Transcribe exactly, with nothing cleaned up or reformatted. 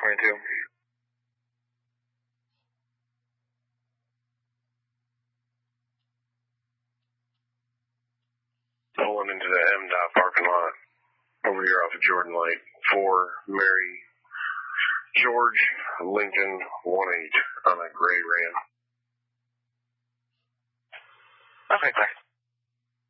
twenty-two. Pulling into the M DOT parking lot over here off of Jordan Lake for Mary George Lincoln one eight on a gray Ram. Okay, thanks.